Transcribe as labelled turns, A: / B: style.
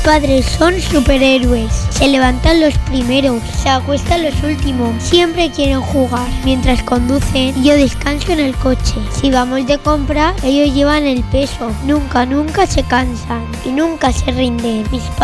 A: padres son superhéroes. Se levantan los primeros, se acuestan los últimos. Siempre quieren jugar. Mientras conducen, yo descanso en el coche. Si vamos de compra, ellos llevan el peso. Nunca se cansan y nunca se rinden. Mis